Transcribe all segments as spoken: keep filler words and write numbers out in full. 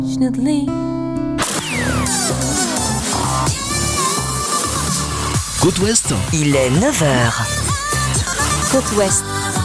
Côte Ouest, il est neuf heures. Côte Ouest.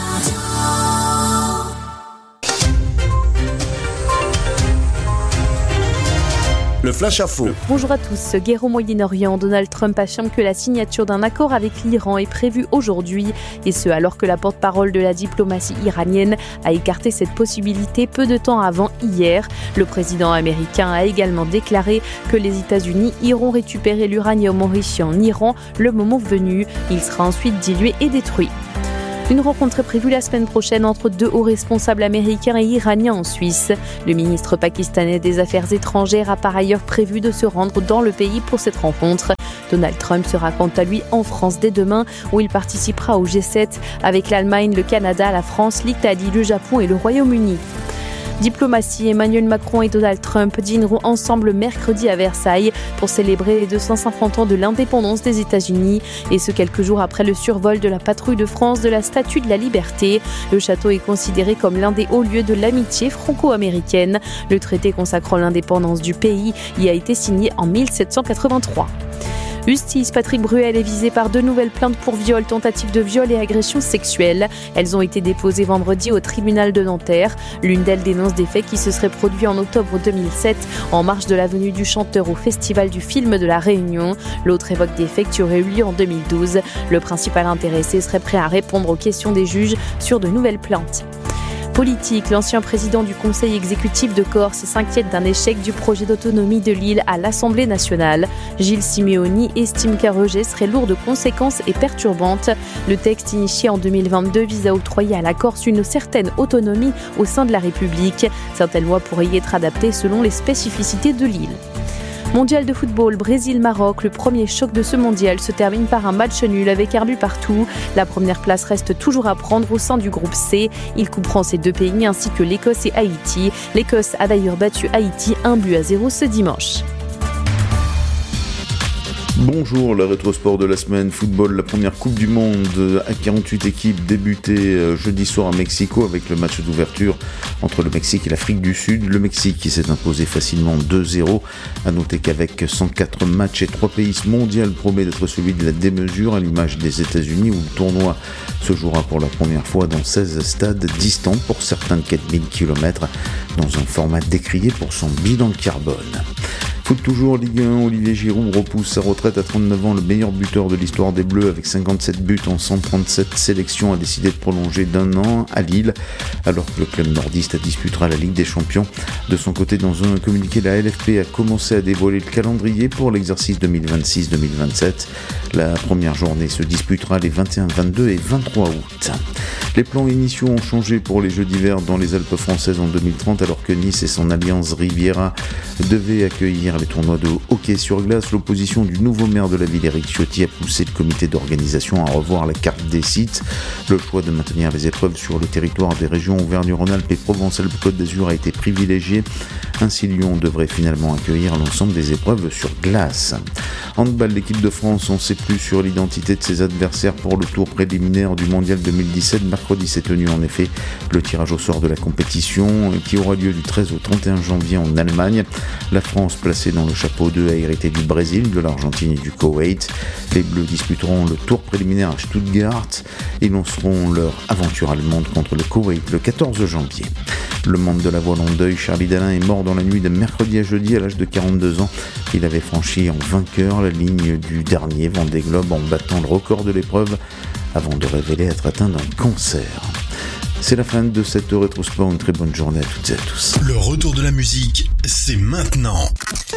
Le flash info. Bonjour à tous. Guerre au Moyen-Orient. Donald Trump affirme que la signature d'un accord avec l'Iran est prévue aujourd'hui, et ce alors que la porte-parole de la diplomatie iranienne a écarté cette possibilité peu de temps avant hier. Le président américain a également déclaré que les États-Unis iront récupérer l'uranium enrichi en Iran le moment venu. Il sera ensuite dilué et détruit. Une rencontre est prévue la semaine prochaine entre deux hauts responsables américains et iraniens en Suisse. Le ministre pakistanais des Affaires étrangères a par ailleurs prévu de se rendre dans le pays pour cette rencontre. Donald Trump sera quant à lui en France dès demain, où il participera au G sept avec l'Allemagne, le Canada, la France, l'Italie, le Japon et le Royaume-Uni. Diplomatie, Emmanuel Macron et Donald Trump dîneront ensemble mercredi à Versailles pour célébrer les deux cent cinquante ans de l'indépendance des États-Unis, et ce quelques jours après le survol de la patrouille de France de la Statue de la Liberté. Le château est considéré comme l'un des hauts lieux de l'amitié franco-américaine. Le traité consacrant l'indépendance du pays y a été signé en mille sept cent quatre-vingt-trois. Justice, Patrick Bruel est visé par deux nouvelles plaintes pour viol, tentative de viol et agression sexuelle. Elles ont été déposées vendredi au tribunal de Nanterre. L'une d'elles dénonce des faits qui se seraient produits en octobre deux mille sept en marge de la venue du chanteur au Festival du film de la Réunion. L'autre évoque des faits qui auraient eu lieu en deux mille douze. Le principal intéressé serait prêt à répondre aux questions des juges sur de nouvelles plaintes. Politique, l'ancien président du Conseil exécutif de Corse s'inquiète d'un échec du projet d'autonomie de l'île à l'Assemblée nationale. Gilles Simeoni estime qu'un rejet serait lourd de conséquences et perturbante. Le texte initié en deux mille vingt-deux vise à octroyer à la Corse une certaine autonomie au sein de la République. Certaines lois pourraient y être adaptées selon les spécificités de l'île. Mondial de football, Brésil-Maroc, le premier choc de ce mondial se termine par un match nul avec un but partout. La première place reste toujours à prendre au sein du groupe C. Il comprend ces deux pays ainsi que l'Écosse et Haïti. L'Écosse a d'ailleurs battu Haïti un but à zéro ce dimanche. Bonjour, le rétrosport de la semaine football, la première Coupe du Monde à quarante-huit équipes débutée jeudi soir à Mexico avec le match d'ouverture entre le Mexique et l'Afrique du Sud. Le Mexique qui s'est imposé facilement deux zéro. À noter qu'avec cent quatre matchs et trois pays, ce mondial promet d'être celui de la démesure à l'image des États-Unis où le tournoi se jouera pour la première fois dans seize stades distants pour certains de quatre mille kilomètres dans un format décrié pour son bilan carbone. Foot toujours, Ligue un, Olivier Giroud repousse sa retraite à trente-neuf ans. Le meilleur buteur de l'histoire des Bleus avec cinquante-sept buts en cent trente-sept sélections a décidé de prolonger d'un an à Lille alors que le club nordiste disputera la Ligue des Champions. De son côté, dans un communiqué, la L F P a commencé à dévoiler le calendrier pour l'exercice deux mille vingt-six deux mille vingt-sept. La première journée se disputera les vingt et un, vingt-deux et vingt-trois août. Les plans initiaux ont changé pour les Jeux d'hiver dans les Alpes françaises en deux mille trente alors que Nice et son alliance Riviera devaient accueillir les tournois de hockey sur glace. L'opposition du nouveau maire de la ville, Éric Ciotti, a poussé le comité d'organisation à revoir la carte des sites. Le choix de maintenir les épreuves sur le territoire des régions Auvergne-Rhône-Alpes et Provence-Alpes-Côte d'Azur a été privilégié. Ainsi, Lyon devrait finalement accueillir l'ensemble des épreuves sur glace. Handball, l'équipe de France, on ne sait plus sur l'identité de ses adversaires pour le tour préliminaire du mondial deux mille dix-sept. Mercredi s'est tenu en effet le tirage au sort de la compétition qui aura lieu du treize au trente et un janvier en Allemagne. La France, placée dans le chapeau deux, a hérité du Brésil, de l'Argentine et du Koweït. Les Bleus disputeront le tour préliminaire à Stuttgart et lanceront leur aventure allemande contre le Koweït le quatorze janvier. Le monde de la voile en deuil, Charlie Dalin est mort dans la nuit de mercredi à jeudi à l'âge de quarante-deux ans. Il avait franchi en vainqueur la ligne du dernier Vendée Globe en battant le record de l'épreuve avant de révéler être atteint d'un cancer. C'est la fin de cette rétrosport. Une très bonne journée à toutes et à tous. Le retour de la musique, c'est maintenant.